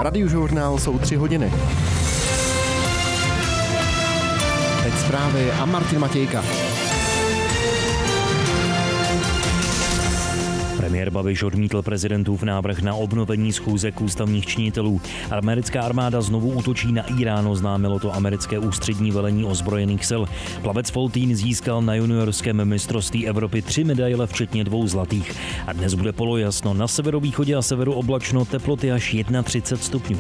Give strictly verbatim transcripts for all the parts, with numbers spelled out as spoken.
Radiožurnál jsou tři hodiny. Teď zprávy a Martin Matějka. Premiér Babiš odmítl prezidentův návrh na obnovení schůzek ústavních činitelů. Americká armáda znovu útočí na Irán, oznámilo to americké ústřední velení ozbrojených sil. Plavec Foltín získal na juniorském mistrovství Evropy tři medaile, včetně dvou zlatých. A dnes bude polojasno, na severovýchodě a severu oblačno, teploty až třicet jedna stupňů.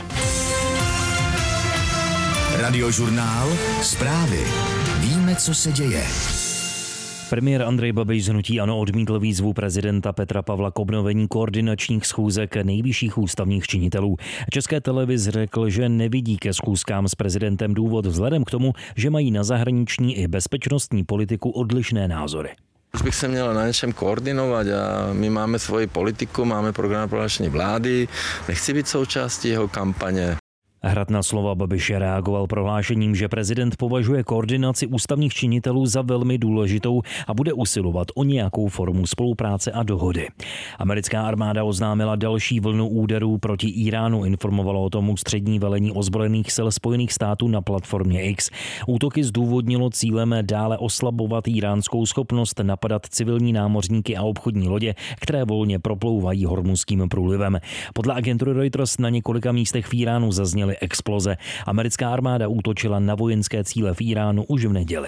Radiožurnál, zprávy. Víme, co se děje. Premiér Andrej Babiš z hnutí ANO odmítl výzvu prezidenta Petra Pavla k obnovení koordinačních schůzek nejvyšších ústavních činitelů. České televizi řekl, že nevidí ke schůzkám s prezidentem důvod vzhledem k tomu, že mají na zahraniční i bezpečnostní politiku odlišné názory. Už bych se měl na něčem koordinovat a my máme svoji politiku, máme program prohlášení vlády, nechci být součástí jeho kampaně. Hrad na slova Babiše reagoval prohlášením, že prezident považuje koordinaci ústavních činitelů za velmi důležitou a bude usilovat o nějakou formu spolupráce a dohody. Americká armáda oznámila další vlnu úderů proti Iránu, informovalo o tom ústřední velení ozbrojených sil Spojených států na platformě X. Útoky zdůvodnilo cílem dále oslabovat iránskou schopnost napadat civilní námořníky a obchodní lodě, které volně proplouvají Hormuzským průlivem. Podle agentury Reuters na několika místech v Iránu zazněly exploze. Americká armáda útočila na vojenské cíle v Iránu už v neděli.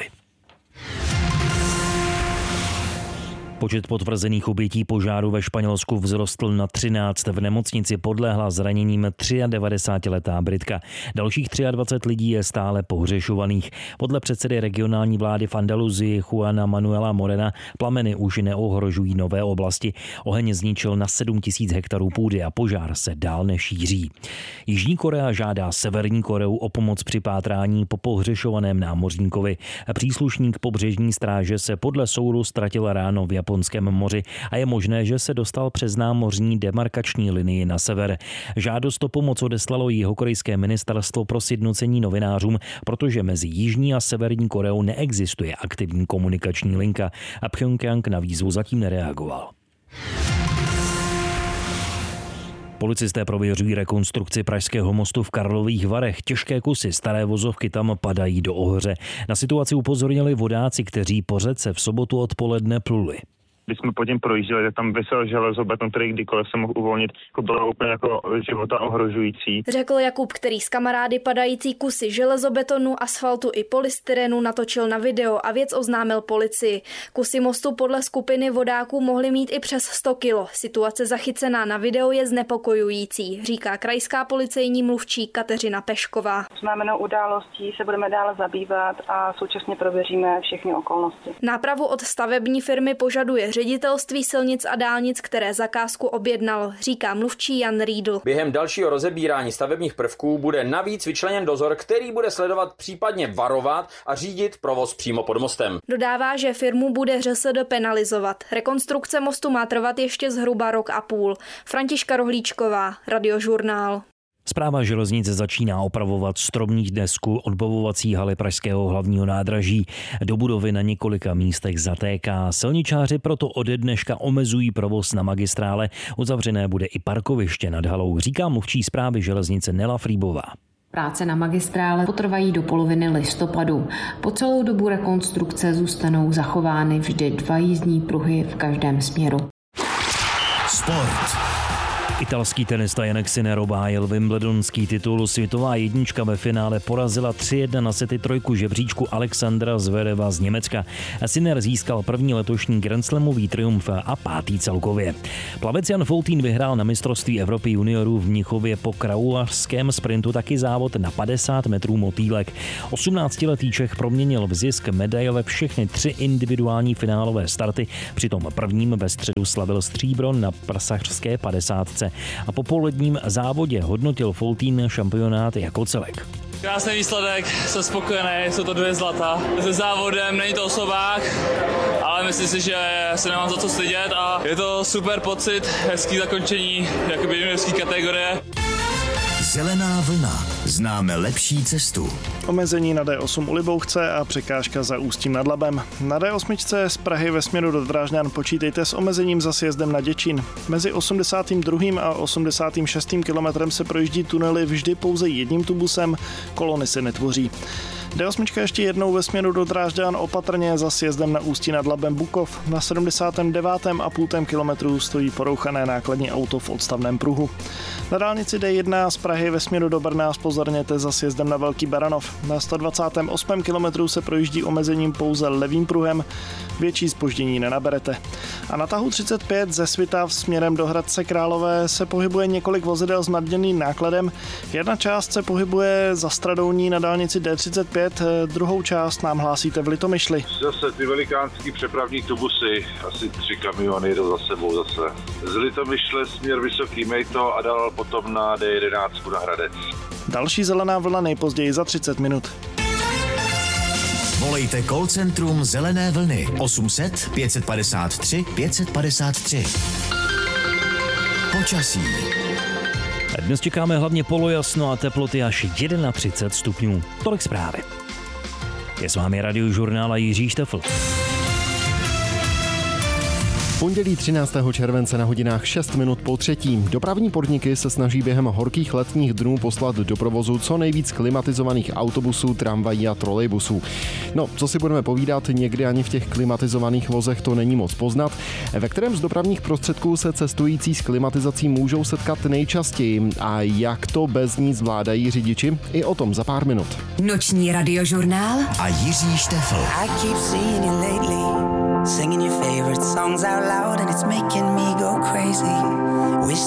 Počet potvrzených obětí požáru ve Španělsku vzrostl na třináct. V nemocnici podlehla zraněním devadesátiletá Britka. Dalších dvacet tři lidí je stále pohřešovaných. Podle předsedy regionální vlády v Andaluzii Juana Manuela Morena plameny už neohrožují nové oblasti. Oheň zničil na sedm tisíc hektarů půdy a požár se dál nešíří. Jižní Korea žádá Severní Koreu o pomoc při pátrání po pohřešovaném námořníkovi. Příslušník pobřežní stráže se podle soudu ztratil ráno v Japonském moři a je možné, že se dostal přes námořní demarkační linii na sever. Žádost o pomoc odeslalo jihokorejské ministerstvo pro sjednocení novinářům, protože mezi Jižní a Severní Koreou neexistuje aktivní komunikační linka a Pchjongjang na výzvu zatím nereagoval. Policisté prověřují rekonstrukci Pražského mostu v Karlových Varech. Těžké kusy staré vozovky tam padají do ohře. Na situaci upozornili vodáci, kteří po řece v sobotu odpoledne pluli. Když jsme pod tím projížděli, tak tam visel železobeton, který kdykoliv se mohl uvolnit, jako bylo úplně jako života ohrožující. Řekl Jakub, který s kamarády padající kusy železobetonu, asfaltu i polystyrenu natočil na video a věc oznámil policii. Kusy mostu podle skupiny vodáků mohly mít i přes sto kilo. Situace zachycená na videu je znepokojující, říká krajská policejní mluvčí Kateřina Pešková. Známenou událostí se budeme dále zabývat a současně prověříme všechny okolnosti. Nápravu od stavební firmy požaduje Ředitelství silnic a dálnic, které zakázku objednalo, říká mluvčí Jan Riedl. Během dalšího rozebírání stavebních prvků bude navíc vyčleněn dozor, který bude sledovat, případně varovat a řídit provoz přímo pod mostem. Dodává, že firmu bude ŘSD penalizovat. Rekonstrukce mostu má trvat ještě zhruba rok a půl. Františka Rohlíčková, Radiožurnál. Správa železnic začíná opravovat stromní desku odbavovací haly pražského hlavního nádraží. Do budovy na několika místech zatéká. Silničáři proto ode dneška omezují provoz na magistrále. Uzavřené bude i parkoviště nad halou, říká mluvčí správy železnice Nela Frýbová. Práce na magistrále potrvají do poloviny listopadu. Po celou dobu rekonstrukce zůstanou zachovány vždy dva jízdní pruhy v každém směru. Sport. Italský tenista Jannik Sinner obhájil wimbledonský titul. Světová jednička ve finále porazila tři jedna na sety trojku žebříčku Alexandra Zvereva z Německa. Sinner získal první letošní grandslamový triumf a pátý celkově. Plavec Jan Foltín vyhrál na mistrovství Evropy juniorů v Mnichově po kraulařském sprintu taky závod na padesát metrů motýlek. osmnáctiletý Čech proměnil v zisk medaile všechny tři individuální finálové starty, přitom prvním ve středu slavil stříbro na prasařské padesátce. A po poledním závodě hodnotil Foltín šampionát jako celek. Krásný výsledek, jsem spokojený, jsou to dvě zlata. Se závodem není to osobák, ale myslím si, že se nemám za co stydět a je to super pocit, hezký zakončení jakoby juniorské kategorie. Zelená vlna. Známe lepší cestu. Omezení na D osm u Libouchce a překážka za Ústím nad Labem. Na D osm z Prahy ve směru do Drážďan počítejte s omezením za sjezdem na Děčín. Mezi osmdesátým druhým a osmdesátým šestým kilometrem se projíždí tunely vždy pouze jedním tubusem, kolony se netvoří. D osm ještě jednou ve směru do Drážďan opatrně za sjezdem na Ústí nad Labem Bukov. Na sedmdesátém devátém a půl kilometru stojí porouchané nákladní auto v odstavném pruhu. Na dálnici D jedna z Prahy ve směru do Brna zpozorněte za sjezdem na Velký Baranov. Na sto dvacátém osmém kilometru se projíždí omezením pouze levým pruhem, větší zpoždění nenaberete. A na tahu třicet pět ze Svitav směrem do Hradce Králové se pohybuje několik vozidel s nadměrným nákladem. Jedna část se pohybuje za Stradouní na dálnici D třicet pět, druhou část nám hlásíte v Litomyšli. Zase ty velikánský přepravní tubusy, asi tři kamiony jedou za sebou zase. Z Litomyšle směr Vysoký Mejto a dál potom na D jedenáct na Hradec. Další zelená vlna nejpozději za třicet minut. Volejte call centrum Zelené vlny osm set pět padesát tři pět padesát tři. Počasí. Dnes čekáme hlavně polojasno a teploty až třicet jedna stupňů. Tolik zprávy. Je s vámi Radiožurnál a Jiří Štefl. Pondělí třináctého července na hodinách šest minut po třetí. Dopravní podniky se snaží během horkých letních dnů poslat do provozu co nejvíc klimatizovaných autobusů, tramvají a trolejbusů. No, co si budeme povídat, někdy ani v těch klimatizovaných vozech to není moc poznat. Ve kterém z dopravních prostředků se cestující s klimatizací můžou setkat nejčastěji a jak to bez ní zvládají řidiči? I o tom za pár minut. Noční Radiožurnál a Jiří Štefl. Singing your favorite songs out loud and it's making me go crazy. Wish